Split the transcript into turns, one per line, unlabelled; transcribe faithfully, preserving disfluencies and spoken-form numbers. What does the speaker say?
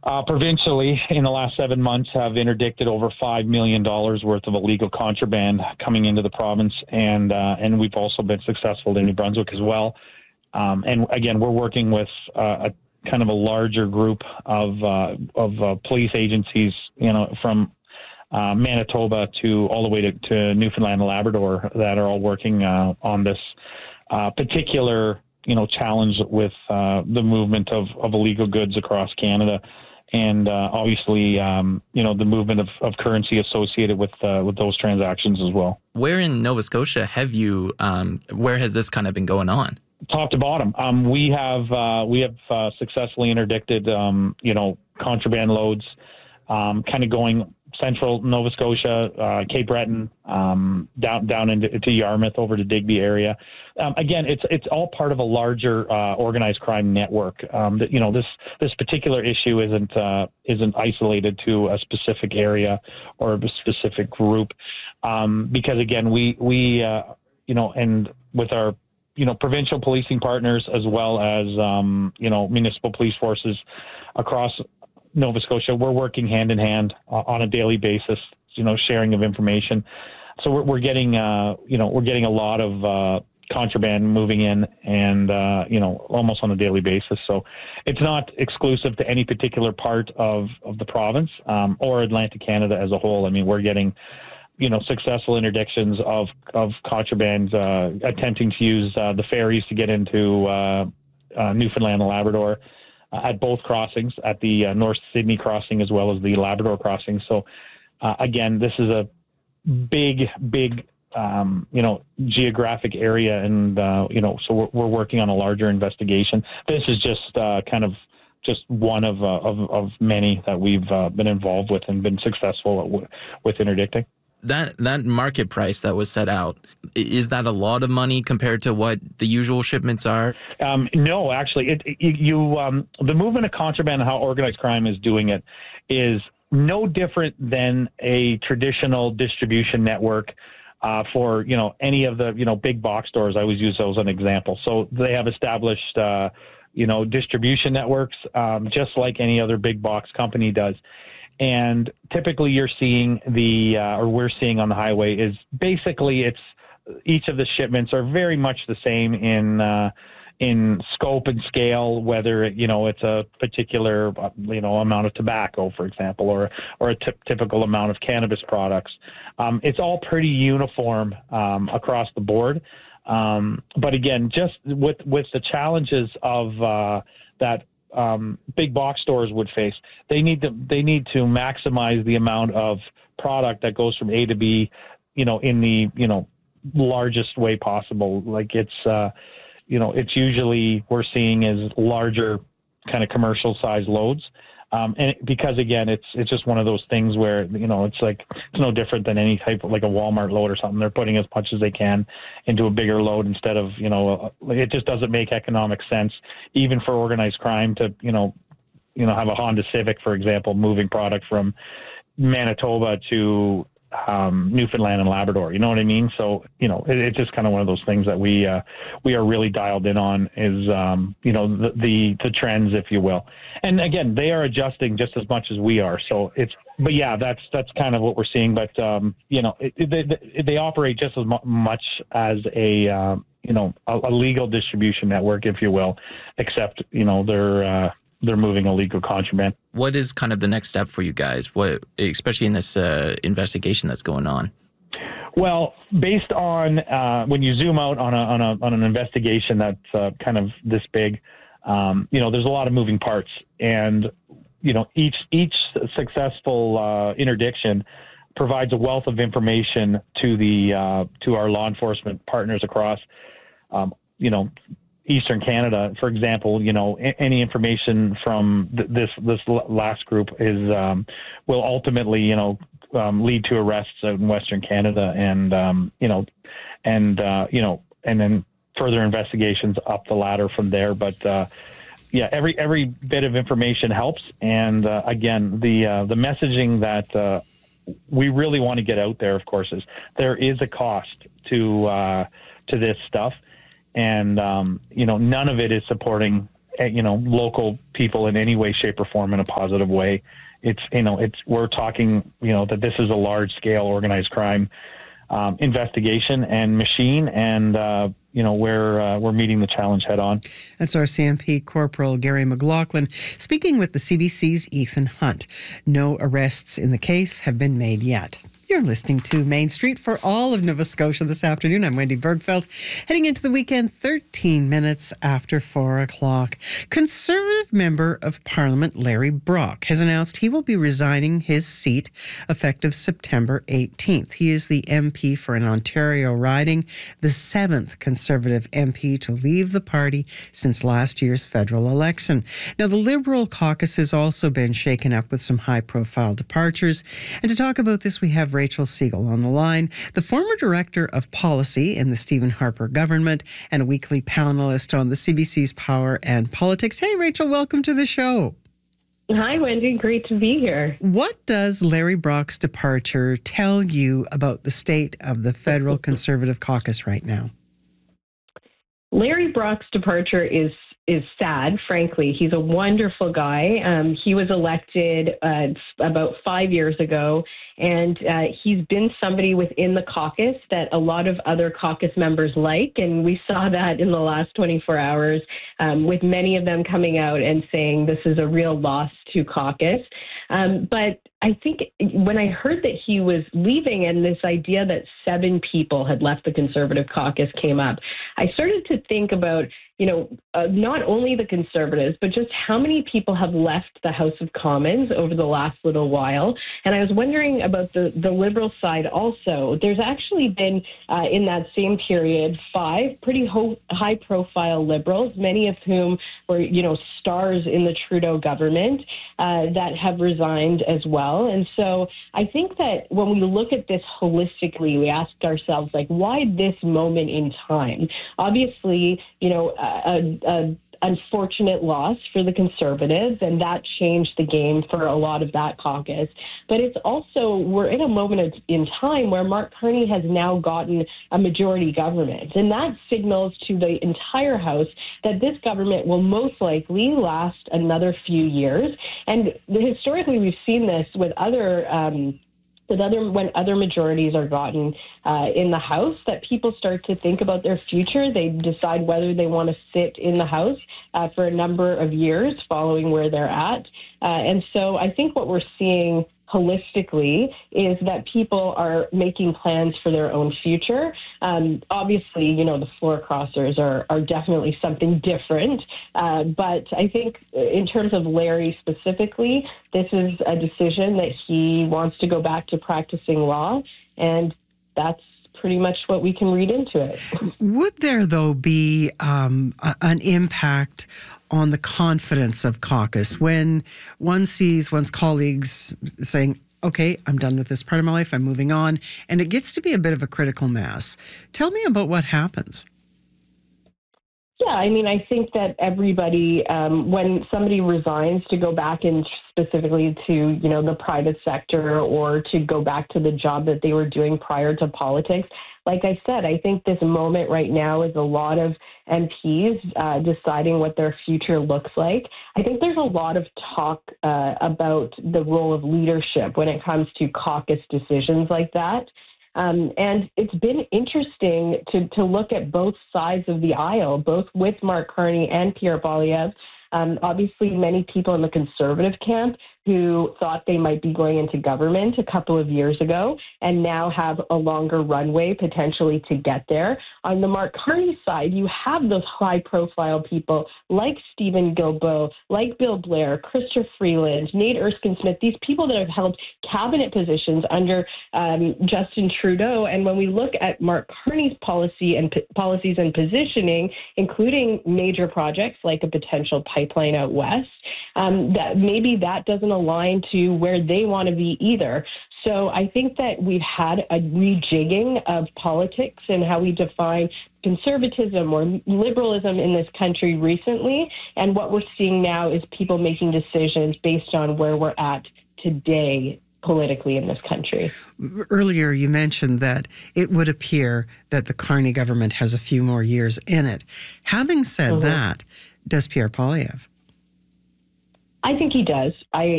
uh, provincially, in the last seven months, have interdicted over five million dollars worth of illegal contraband coming into the province. And, uh, and we've also been successful in New Brunswick as well. Um, and again, we're working with uh, a kind of a larger group of, uh, of uh, police agencies, you know, from uh, Manitoba to all the way to, to Newfoundland and Labrador that are all working uh, on this uh, particular, you know, challenge with uh, the movement of, of illegal goods across Canada. And uh, obviously, um, you know, the movement of, of currency associated with uh, with those transactions as well.
Where in Nova Scotia have you, um, where has this kind of been going on?
Top to bottom. Um, we have uh, we have uh, successfully interdicted, um, you know, contraband loads, um, kind of going central Nova Scotia, uh, Cape Breton, um, down down into to Yarmouth, over to Digby area. Um, again, it's it's all part of a larger uh, organized crime network. Um, that, you know, this this particular issue isn't uh, isn't isolated to a specific area or a specific group, um, because again, we we uh, you know, and with our you know, provincial policing partners, as well as, um, you know, municipal police forces across Nova Scotia, we're working hand in hand uh, on a daily basis, you know, sharing of information. So we're, we're getting, uh, you know, we're getting a lot of uh, contraband moving in, and, uh, you know, almost on a daily basis. So it's not exclusive to any particular part of, of the province um, or Atlantic Canada as a whole. I mean, we're getting, you know, successful interdictions of, of contraband, uh, attempting to use uh, the ferries to get into uh, uh, Newfoundland and Labrador uh, at both crossings, at the uh, North Sydney crossing as well as the Labrador crossing. So, uh, again, this is a big, big, um, you know, geographic area. And, uh, you know, so we're, we're working on a larger investigation. This is just uh, kind of just one of, uh, of, of many that we've uh, been involved with and been successful w- with interdicting.
That that market price that was set out, is that a lot of money compared to what the usual shipments are? Um,
no, actually, it, it, you um, the movement of contraband and how organized crime is doing it is no different than a traditional distribution network uh, for, you know, any of the, you know, big box stores. I always use those as an example. So they have established, uh, you know, distribution networks, um, just like any other big box company does. And typically you're seeing the, uh, or we're seeing on the highway is basically it's each of the shipments are very much the same in, uh, in scope and scale, whether, you know, it's a particular, you know, amount of tobacco, for example, or, or a t- typical amount of cannabis products. Um, it's all pretty uniform, um, across the board. Um, but again, just with, with the challenges of, uh, that, Um, big box stores would face. They need to they need to maximize the amount of product that goes from A to B, you know, in the you know largest way possible. Like it's uh, you know it's usually we're seeing is larger kind of commercial size loads. Um, and because again, it's it's just one of those things where, you know, it's like it's no different than any type of like a Walmart load or something. They're putting as much as they can into a bigger load instead of, you know, it just doesn't make economic sense, even for organized crime to, you know, you know, have a Honda Civic, for example, moving product from Manitoba to um, Newfoundland and Labrador. You know what I mean? So, you know, it, it's just kind of one of those things that we uh, we are really dialed in on is, um, you know, the, the the trends, if you will. And again, they are adjusting just as much as we are. So it's, but yeah, that's that's kind of what we're seeing. But um, you know, it, it, they, they operate just as mu- much as a uh, you know a, a legal distribution network, if you will, except you know they're uh, they're moving illegal contraband.
What is kind of the next step for you guys? What, especially in this uh, investigation that's going on?
Well, based on uh, when you zoom out on a on a on an investigation that's uh, kind of this big, um, you know, there's a lot of moving parts, and you know, each each successful uh, interdiction provides a wealth of information to the uh, to our law enforcement partners across, um, you know, Eastern Canada. For example, you know, a- any information from th- this this last group is um, will ultimately, you know, um, lead to arrests out in Western Canada, and um, you know, and uh, you know, and then further investigations up the ladder from there. But uh, yeah, every every bit of information helps. And uh, again, the uh, the messaging that uh, we really want to get out there, of course, is there is a cost to uh, to this stuff. And, um, you know, none of it is supporting you know, local people in any way, shape, or form in a positive way. It's, you know, it's, we're talking, you know, that this is a large scale organized crime um, investigation and machine, and, uh, you know, we're, uh, we're meeting the challenge head on.
That's our C M P Corporal Gary McLaughlin speaking with the C B C's Ethan Hunt. No arrests in the case have been made yet. You're listening to Main Street for all of Nova Scotia this afternoon. I'm Wendy Bergfeld. Heading into the weekend, thirteen minutes after four o'clock. Conservative Member of Parliament Larry Brock has announced he will be resigning his seat effective September eighteenth. He is the M P for an Ontario riding, the seventh Conservative M P to leave the party since last year's federal election. Now, the Liberal caucus has also been shaken up with some high-profile departures. And to talk about this, we have Rachel Siegel on the line, the former Director of Policy in the Stephen Harper government and a weekly panelist on the C B C's Power and Politics. Hey, Rachel, welcome to the show.
Hi, Wendy. Great to be here.
What does Larry Brock's departure tell you about the state of the federal Conservative caucus right now?
Larry Brock's departure is is sad, frankly. He's a wonderful guy. Um, he was elected uh, about five years ago, and uh, he's been somebody within the caucus that a lot of other caucus members like, and we saw that in the last twenty-four hours um, with many of them coming out and saying this is a real loss to caucus. Um, but I think when I heard that he was leaving and this idea that seven people had left the Conservative caucus came up, I started to think about, you know, uh, not only the Conservatives, but just how many people have left the House of Commons over the last little while. And I was wondering about the, the Liberal side also. There's actually been, uh, in that same period, five pretty ho- high-profile Liberals, many of whom were, you know, stars in the Trudeau government, uh, that have resigned as well. And so I think that when we look at this holistically, we ask ourselves, like, why this moment in time? Obviously, you know, a, a unfortunate loss for the Conservatives, and that changed the game for a lot of that caucus. But it's also, we're in a moment of, in time where Mark Carney has now gotten a majority government, and that signals to the entire House that this government will most likely last another few years. And historically, we've seen this with other um, with other when other majorities are gotten uh, in the House, that people start to think about their future. They decide whether they want to sit in the House uh, for a number of years following where they're at. Uh, and so I think what we're seeing holistically is that people are making plans for their own future. Um, obviously, you know, the floor crossers are, are definitely something different. Uh, but I think in terms of Larry specifically, this is a decision that he wants to go back to practicing law. And that's pretty much what we can read into it.
Would there, though, be um, a, an impact on the confidence of caucus when one sees one's colleagues saying, okay, I'm done with this part of my life, I'm moving on, and it gets to be a bit of a critical mass? Tell me about what happens.
Yeah, I mean, I think that everybody, um, when somebody resigns to go back in specifically to, you know, the private sector or to go back to the job that they were doing prior to politics, like I said, I think this moment right now is a lot of M Ps uh, deciding what their future looks like. I think there's a lot of talk uh, about the role of leadership when it comes to caucus decisions like that. Um, and it's been interesting to, to look at both sides of the aisle, both with Mark Carney and Pierre Poilievre. Um, obviously, many people in the Conservative camp who thought they might be going into government a couple of years ago and now have a longer runway potentially to get there. On the Mark Carney side, you have those high-profile people like Stephen Guilbeault, like Bill Blair, Chrystia Freeland, Nate Erskine-Smith, these people that have held cabinet positions under um, Justin Trudeau. And when we look at Mark Carney's policy and p- policies and positioning, including major projects like a potential pipeline out west, um, that maybe that doesn't align to where they want to be either. So I think that we've had a rejigging of politics and how we define conservatism or liberalism in this country recently. And what we're seeing now is people making decisions based on where we're at today politically in this country.
Earlier, you mentioned that it would appear that the Carney government has a few more years in it. Having said mm-hmm. that, does Pierre Poilievre?
I think he does. I,